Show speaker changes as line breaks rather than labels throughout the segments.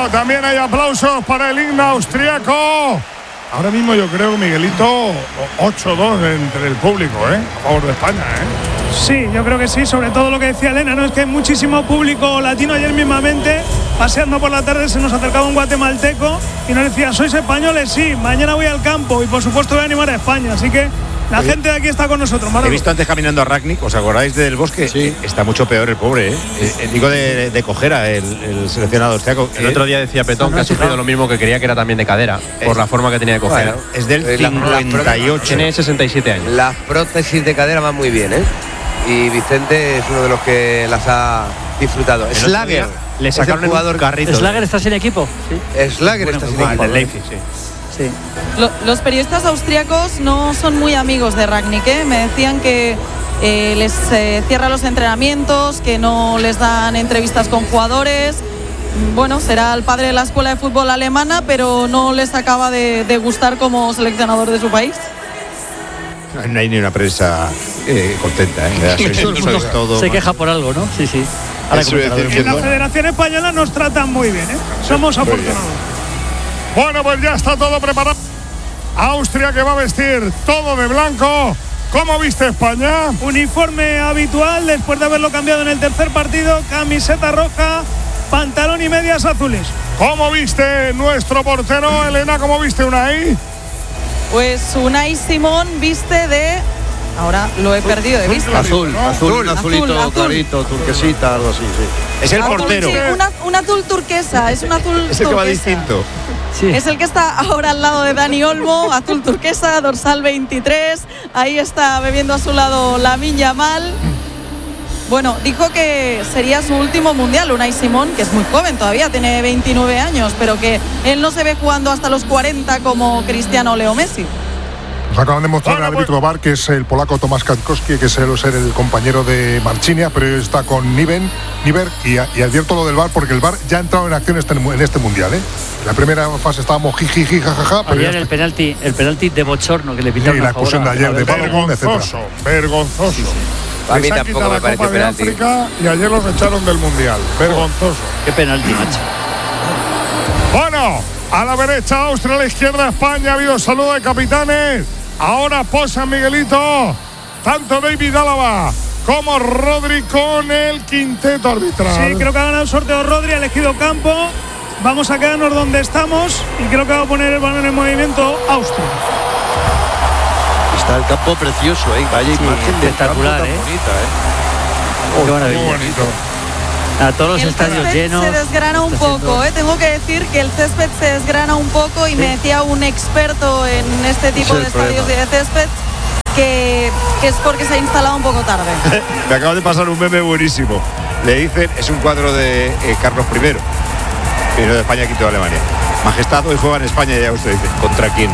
Bueno, también hay aplausos para el himno austriaco. Ahora mismo yo creo, Miguelito, 8-2 entre el público, a favor de España,
Sí, yo creo que sí, sobre todo lo que decía Elena, ¿no? Es que hay muchísimo público latino. Ayer mismamente, paseando por la tarde, se nos acercaba un guatemalteco y nos decía, ¿sois españoles? Sí, mañana voy al campo y por supuesto voy a animar a España, así que la gente de aquí está con nosotros.
He visto antes caminando a Rangnick, ¿os acordáis del Bosque?
Sí.
Está mucho peor el pobre, digo de cojera, el seleccionado austriaco.
El otro día decía Petón que ha sufrido lo mismo, que creía que era también de cadera, por la forma que tenía de coger.
Bueno, es del 58.
Tiene 67 años.
Las prótesis de cadera van muy bien, y Vicente es uno de los que las ha disfrutado. Schlager
le sacaron un jugador
carrito. ¿Schlager está sin equipo? Sí.
Schlager está sin equipo.
El Leipzig, sí.
Sí.
Los periodistas austríacos no son muy amigos de Rangnick, Me decían que les cierra los entrenamientos, que no les dan entrevistas con jugadores. Bueno, será el padre de la escuela de fútbol alemana, pero no les acaba de gustar como seleccionador de su país.
No hay ni una prensa contenta,
Todo se queja por algo, ¿no? Sí.
En la Federación Española nos tratan muy bien, Somos afortunados.
Bueno, pues ya está todo preparado. Austria, que va a vestir todo de blanco. ¿Cómo viste España?
Uniforme habitual después de haberlo cambiado en el tercer partido. Camiseta roja, pantalón y medias azules.
¿Cómo viste nuestro portero, Elena? ¿Cómo viste Unai?
Pues Unai Simón viste de... Ahora lo he perdido de vista.
Azul, clarito, turquesita, algo así, sí.
Es el portero.
Un azul turquesa, es un azul
turquesa. Es el que va distinto.
Sí. Es el que está ahora al lado de Dani Olmo, azul turquesa, dorsal 23. Ahí está bebiendo a su lado Lamine Yamal. Bueno, dijo que sería su último mundial, Unai Simón, que es muy joven todavía, tiene 29 años, pero que él no se ve jugando hasta los 40 como Cristiano o Leo Messi.
Nos acaban de mostrar el árbitro VAR, que es el polaco Tomasz Katkowski, que suele ser el compañero de Marchinia, pero está con Niber, y advierto lo del VAR porque el VAR ya ha entrado en acción en este mundial. La primera fase estábamos jiji, jajaja.
Ayer el penalti de bochorno que le pitaron.
Y la expulsión de ayer de Balogun, etcétera.
Vergonzoso.
Sí. A mí tampoco me pareció penalti.
Y ayer los echaron del mundial. Vergonzoso.
Qué penalti, macho.
Bueno, a la derecha Austria, a la izquierda España. Ha habido saludo de capitanes. Ahora posa Miguelito, tanto David Álava como Rodri con el quinteto arbitral.
Sí, creo que ha ganado el sorteo Rodri, ha elegido campo. Vamos a quedarnos donde estamos y creo que va a poner el balón en movimiento Austria.
Está el campo precioso, vaya imagen
espectacular,
bonita,
Qué maravilla.
Muy bonito.
A todos los estadios llenos.
Se desgrana un poco, tengo que decir que el césped se desgrana un poco y me decía un experto en este tipo de estadios de césped que es porque se ha instalado un poco tarde.
Me acaba de pasar un meme buenísimo. Le dicen, es un cuadro de Carlos I, primero de España, quinto de Alemania. Majestad, hoy juega en España y Austria. Dice, ¿contra quién?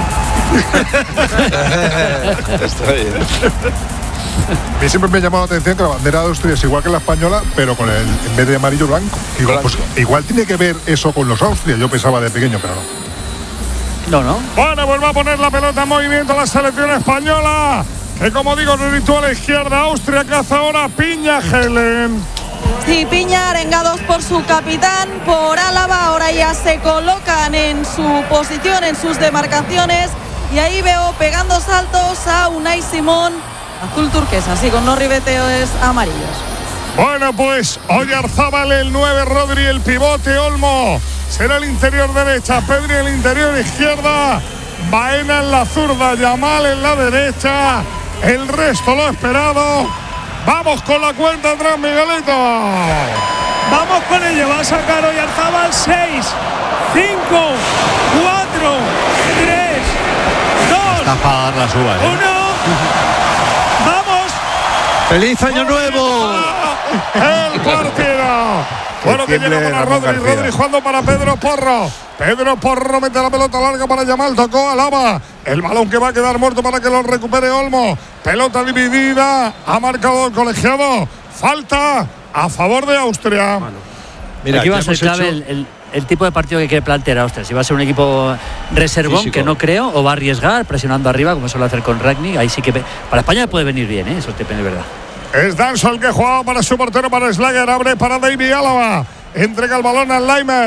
Está bien.
A mí siempre me ha llamado la atención que la bandera de Austria es igual que la española, pero con en vez de amarillo blanco. Pues, igual tiene que ver eso con los Austria. Yo pensaba de pequeño, pero
no.
Bueno, pues va a poner la pelota en movimiento la selección española, que como digo, revirtúa a la izquierda. Austria caza ahora Piña, Helen.
Sí, Piña, arengados por su capitán, por Álava. Ahora ya se colocan en su posición, en sus demarcaciones. Y ahí veo pegando saltos a Unai Simón, azul turquesa, así con unos ribeteos amarillos.
Bueno, pues Oyarzábal el 9, Rodri el pivote, Olmo será el interior derecha, Pedri el interior izquierda, Baena en la zurda, Yamal en la derecha, el resto lo esperado. Vamos con la cuenta atrás, Miguelito.
Vamos con ello, va a sacar Oyarzábal 6, 5, 4, 3, 2,
Está para dar las uvas,
1. ¡Vamos!
¡Feliz año nuevo!
El partido. Bueno, que llega para Rodri jugando para Pedro Porro. Pedro Porro mete la pelota larga para Yamal, tocó a Álava. El balón que va a quedar muerto para que lo recupere Olmo. Pelota dividida, ha marcado el colegiado. Falta a favor de Austria.
Mira, aquí va a ser clave el tipo de partido que quiere plantear Austria. Si va a ser un equipo reservón, físico, que no creo, o va a arriesgar presionando arriba, como suele hacer con Rangnick. Ahí sí que para España puede venir bien, eso depende de verdad.
Es Danso el que jugaba para su portero, para Schlager, abre para David Álava. Entrega el balón al Leimer.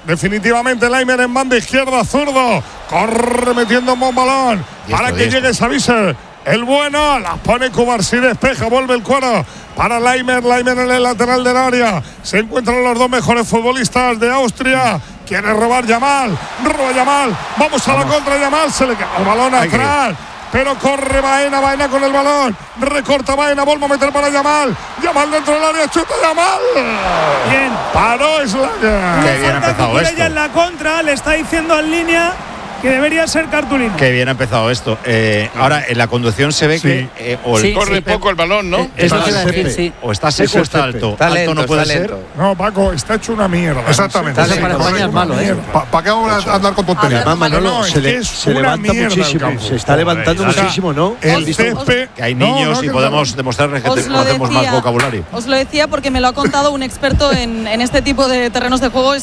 definitivamente Laimer en banda izquierda, zurdo. Corre metiendo un buen balón para que llegue Savicer. El bueno, la pone Cubarsí, despeja, vuelve el cuero para Laimer en el lateral del área. Se encuentran los dos mejores futbolistas de Austria. Quiere robar Yamal, roba Yamal. Vamos a la contra Yamal, se le queda el balón atrás. Pero corre Baena con el balón. Recorta Baena, vuelve a meter para Yamal. Yamal dentro del área, chuta Yamal.
Bien.
Paró Slager.
Qué bien ha empezado esto.
Ella en la contra, le está diciendo en línea que debería ser cartulina.
Qué bien ha empezado esto. Ahora, en la conducción se ve que
corre poco el balón, ¿no?
Eso te iba a decir, sí.
O está seco o está alto.
Está
alto no puede ser.
No, Paco, está hecho una mierda.
Exactamente.
Eso para España es malo, ¿eh?
¿Para qué vamos a andar con tonterías?
Además,
Manolo, se levanta muchísimo. Se está levantando muchísimo, ¿no?
El césped.
Que hay niños y podemos demostrarles que conocemos más vocabulario.
Os lo decía porque me lo ha contado un experto en este tipo de terrenos de juego.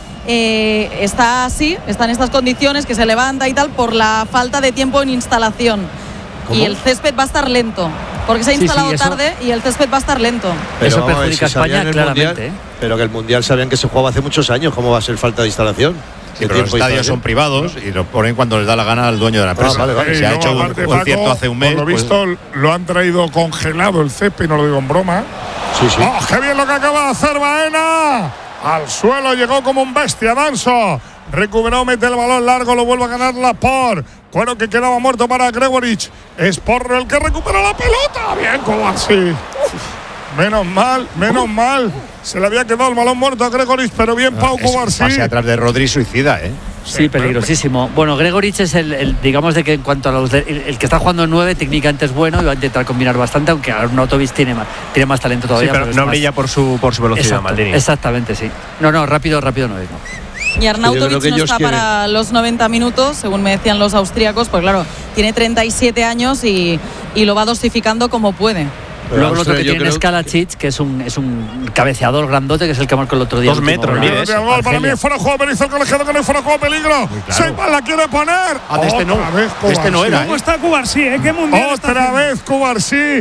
Está así, está en estas condiciones, que se levanta y tal, por la falta de tiempo en instalación.
¿Cómo?
Y el césped va a estar lento, porque se ha instalado tarde y el césped va a estar lento.
Pero
eso perjudica a España claramente.
Mundial, pero que el Mundial sabían que se jugaba hace muchos años. ¿Cómo va a ser falta de instalación?
Sí, pero los estadios son privados y lo ponen cuando les da la gana al dueño de la empresa.
Vale.
Se ha hecho un concierto hace un mes.
Por lo visto, lo han traído congelado el césped, y no lo digo en broma.
Sí.
¡Oh, qué bien lo que acaba de hacer Baena! Al suelo llegó como un bestia Danso. Recuperó, mete el balón largo, lo vuelve a ganar Laporte. Cuero que quedaba muerto para Gregorich. Es Porro el que recupera la pelota. Bien, Cubarsí. Menos mal. Se le había quedado el balón muerto a Gregorich, pero bien Pau Cubarsí.
Pase atrás de Rodri suicida, ¿eh?
Sí, peligrosísimo. Bueno, Gregorich es el digamos de que en cuanto a los el que está jugando en 9 técnicamente es bueno y va a intentar combinar bastante, aunque Arnautovic tiene más talento todavía.
Sí, pero no brilla por su velocidad, Maldini.
Exactamente, sí. No, rápido no es.
Y Arnautovic no está para los 90 minutos, según me decían los austríacos, pues claro, tiene 37 años y lo va dosificando como puede.
Pero luego el otro que tiene es Kalacic, que es un cabeceador grandote, que es el que marcó el otro día.
2 metros, mire.
Para mí fuera de juego, Berizzo el colegiado que no hay fuera de juego, peligro. Seiban la quiere poner.
Este no era.
¿Cómo está Cubarsí? ¿Qué mundial
otra vez Cubarsí.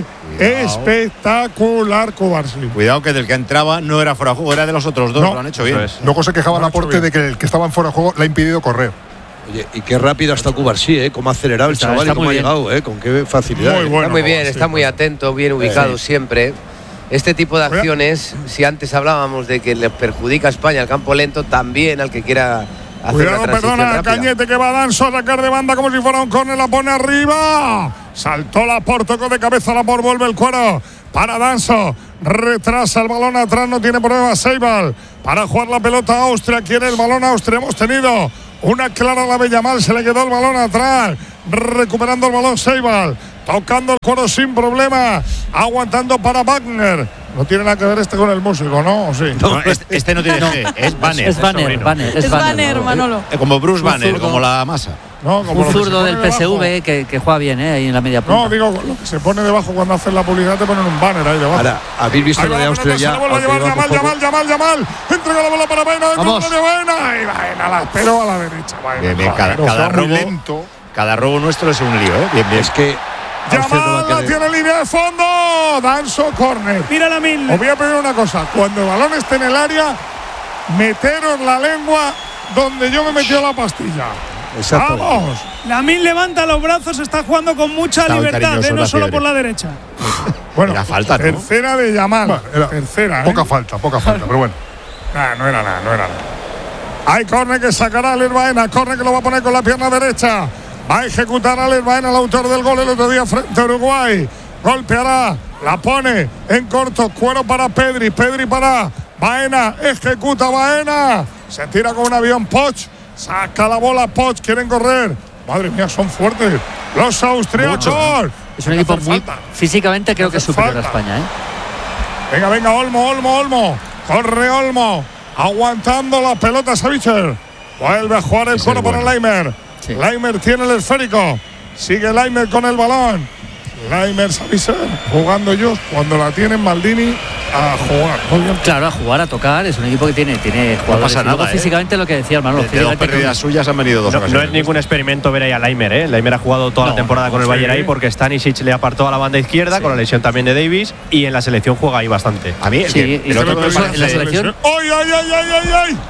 Espectacular Cubarsí.
Cuidado que del que entraba no era fuera de juego, era de los otros dos. Lo han hecho bien.
Luego se quejaba Laporte de que el que estaba en fuera de juego le ha impedido correr.
Oye, y qué rápido ha estado Cubarsí, cómo ha acelerado el chaval y cómo ha llegado, con qué facilidad.
Muy bueno, está muy bien, está muy atento, bien ubicado siempre. Este tipo de acciones, si antes hablábamos de que le perjudica a España el campo lento, también al que quiera hacer una transición rápida.
Cañete que va Danso a sacar de banda como si fuera un córner, la pone arriba. Saltó Laporte, tocó de cabeza, Laporte vuelve el cuero para Danso. Retrasa el balón atrás, no tiene problema Seibal. Para jugar la pelota Austria, quiere el balón Austria. Hemos tenido una clara la Bellamal, se le quedó el balón atrás. Recuperando el balón Seibal. Tocando el cuero sin problema. Aguantando para Wagner. No tiene nada que ver con el músico, ¿no? ¿O sí?
No, este no tiene G, es Banner.
Es Banner,
Manolo.
Como Bruce Banner, como la masa.
No, como
un zurdo del PSV que juega bien, ahí en la media punta.
No, digo, lo que se pone debajo cuando hacen la publicidad, te ponen un banner ahí debajo.
Ahora, ¿habéis visto lo de Austria ya?
Se vuelve a llevar Yamal. Entrega la bola para Baena.
Vamos.
De Baena. Y Baena la esperó a la derecha.
Bien, cada robo nuestro es un lío, ¿eh? Bien.
Es que
Yamal la tiene en línea de fondo. Danso, córner.
Mira la Mil.
Os voy a pedir una cosa. Cuando el balón esté en el área, meteros la lengua donde yo me metió la pastilla. ¡Vamos!
Lamine levanta los brazos, está jugando con mucha libertad, no solo por la derecha.
Bueno,
era falta, ¿no?
Tercera de Yamal. Tercera,
poca falta, pero bueno.
No era nada. Hay córner que sacará Alex Baena, córner que lo va a poner con la pierna derecha. Va a ejecutar a Alex Baena, el autor del gol el otro día frente a Uruguay. Golpeará, la pone en corto, cuero para Pedri para Baena, ejecuta Baena. Se tira con un avión Poch. Saca la bola Poch, quieren correr. Madre mía, son fuertes los austriacos.
Es un equipo muy físicamente creo que es superior a España,
Venga, Olmo. Corre Olmo. Aguantando la pelota Savicer. Vuelve a jugar el cuero para Laimer. Sí. Laimer tiene el esférico. Sigue Laimer con el balón. Laimer, Savicer, jugando ellos cuando la tienen Maldini a jugar.
Claro, a jugar, a tocar. Es un equipo que tiene jugadores.
No pasa nada,
físicamente lo que decía el Manolo.
De dos pérdidas suyas han venido dos ocasiones.
No es ningún experimento ver ahí a Laimer, Laimer ha jugado toda la temporada con el Bayern ahí porque Stanisic le apartó a la banda izquierda con la lesión también de Davis y en la selección juega ahí bastante.
A mí
en la selección.
¡Ay!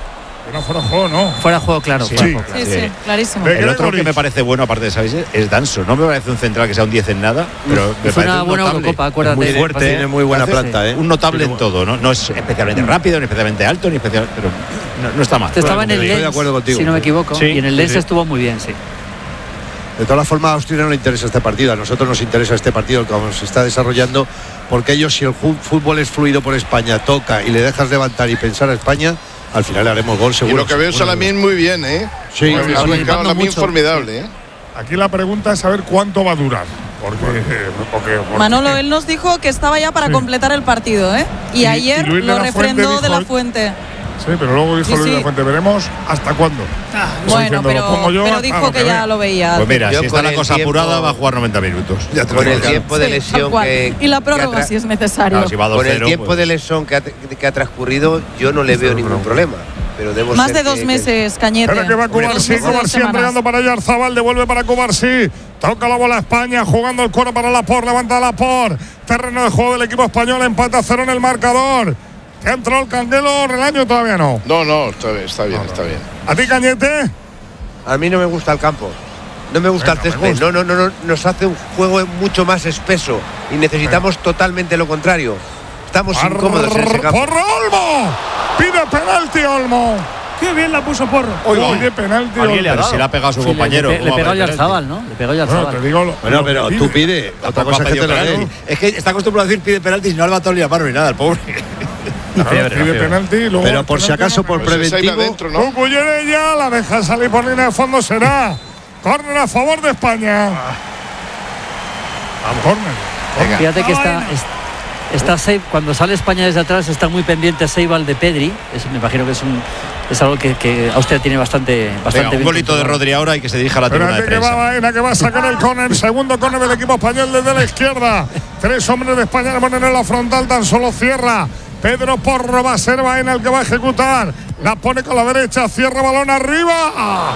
Era fuera de juego, ¿no?
Fuera de juego, claro.
Sí, clarísimo.
El otro que me parece bueno, aparte de Savic, es Danso. No me parece un central que sea un 10 en nada, pero me parece
una buena Eurocopa, acuérdate.
Muy fuerte,
tiene muy buena planta,
un notable en todo, ¿no? No es especialmente rápido, ni especialmente alto, ni pero no está mal.
Estaba en el
Estoy de acuerdo
Lens,
contigo.
si no me equivoco, y en el Lens estuvo muy bien, sí.
De todas formas, a Austria no le interesa este partido. A nosotros nos interesa este partido, como se está desarrollando, porque ellos, si el fútbol es fluido por España, toca y le dejas levantar y pensar a España, al final le haremos gol seguro.
Y lo que veo es Salamín muy bien, ¿eh?
Sí,
ha arrancado Salamín formidable, ¿eh?
Aquí la pregunta es saber cuánto va a durar. Porque
Manolo, él nos dijo que estaba ya para completar el partido, ¿eh? Y ayer lo refrendó de la Fuente.
Sí, pero luego dijo Luis de la Fuente, veremos hasta cuándo.
Bueno, pero dijo que ya lo veía.
Pues mira, si está la cosa apurada, va a jugar 90 minutos.
Ya con el tiempo de lesión
y la prórroga si es necesario.
Con el tiempo de lesión que ha transcurrido, yo no le veo ningún problema. Pero
más de 2 meses, Cañete.
Espera que va Cubarsí entregando para Oyarzabal, devuelve para Cubarsí. Toca la bola a España, jugando el cuero para Laporte, levanta Laporte. Terreno de juego del equipo español, empata 0 en el marcador. ¿Te ha entrado el Canguelo, Relaño? Todavía no.
No, está bien.
¿A ti, Cañete?
A mí no me gusta el campo. No me gusta el césped. No. Nos hace un juego mucho más espeso y necesitamos totalmente lo contrario. Estamos incómodos en ese campo.
¡Porro, Olmo! ¡Pide penalti, Olmo!
¡Qué bien la puso Porro!
Oye, penalti, Olmo.
Pero si le ha pegado a su compañero.
Le pegó a Oyarzabal, ¿no? Le pegó a Oyarzabal.
Bueno, pero tú pide. Otra cosa que te la dé.
Es que está acostumbrado a decir pide penalti y no ha levantado ni la mano ni nada, el pobre.
Pide penalti, luego
pero por si acaso, por preventivo.
Cucuyere ya la deja salir por línea de fondo, será córner a favor de España. Córner.
Fíjate que está cuando sale España desde atrás está muy pendiente Seibal de Pedri. Me imagino que es algo que Austria tiene bastante
un golito de Rodri ahora y que se dirija a la tribuna de prensa.
Que va Baena, que va a sacar el córner, segundo córner del equipo español desde la izquierda. 3 hombres de España le ponen en la frontal, tan solo cierra Pedro Porro, va a ser Baena el que va a ejecutar. La pone con la derecha, cierra balón arriba.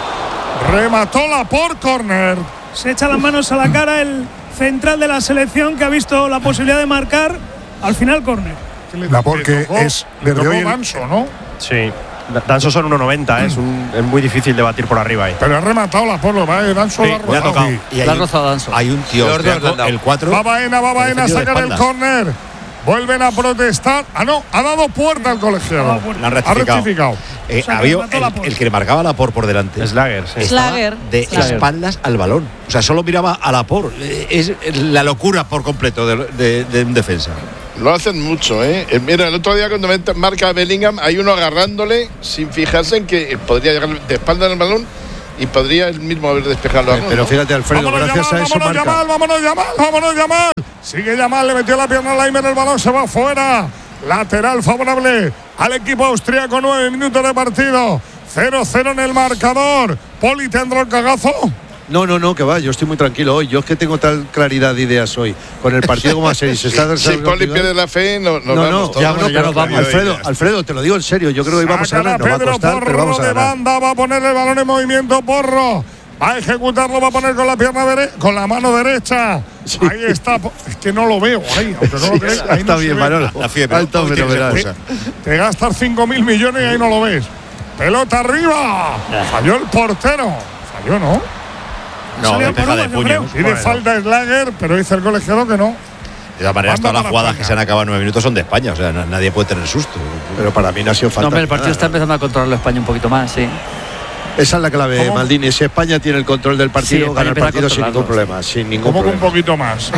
Remató la por córner.
Se echa las manos a la cara el central de la selección que ha visto la posibilidad de marcar. Al final, córner.
La porque
le tocó Danso, ¿no?
Sí. Danso son 1,90, es muy difícil de batir por arriba ahí.
Pero ha rematado la Porro, Danso
sí,
la ha tocado.
Y la ha rozado Danso.
Hay un tío, el 4.
Va Baena a sacar el córner. Vuelven a protestar. Ha dado puerta al colegiado.
Ha rectificado. Había el que le marcaba a Laporte por delante.
Schlager, sí.
Schlager.
De espaldas al balón. O sea, solo miraba a Laporte. Es la locura por completo de un defensa.
Lo hacen mucho, ¿eh? Mira, el otro día cuando marca a Bellingham, hay uno agarrándole sin fijarse en que podría llegar de espalda al balón y podría él mismo haber despejado.
Pero fíjate, Alfredo, gracias a eso marca.
Vámonos, Yamal. Sigue Yamal, le metió la pierna a Laimer, el balón se va fuera. Lateral favorable al equipo austríaco, 9 minutos de partido. 0-0 en el marcador. Poli, ¿tendrá el cagazo?
No, que va, yo estoy muy tranquilo hoy. Yo es que tengo tal claridad de ideas hoy. Con el partido como va a ser. Si
Poli pierde la fe, no vamos.
Ya nos vamos. Alfredo, te lo digo en serio. Yo creo que hoy vamos a ganar. Nos va a costar, pero vamos a ganar.
Banda, va a poner el balón en movimiento, Porro. Va a ejecutarlo, va a poner con la pierna con la mano derecha. Sí. Ahí está. Es que no lo veo ahí, aunque no lo crees.
Está no bien, Manolo.
La fiebre.
Alto fenomenal.
Te gastas 5.000 millones y ahí no lo ves. Pelota arriba. Falló el portero. Falló, ¿no?
No, deja de puño.
Y de falta Schlager, pero dice el colegiado que no.
De todas maneras, todas las jugadas que se han acabado en 9 minutos son de España. O sea, nadie puede tener susto.
Pero para mí no ha sido falta.
No, hombre, el partido está empezando a controlar España un poquito más, sí.
Esa es la clave, Maldini. Si España tiene el control del partido, gana el partido sin ningún problema. Sin ningún problema.
Un poquito más.